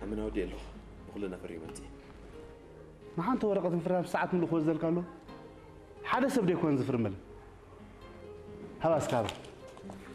عمنا ودي له بخلنا فريمتي ما حنت ورقة فرام ساعات من الأخوة زل قالوا حدا سبدي يكون زفر مل هواس كارو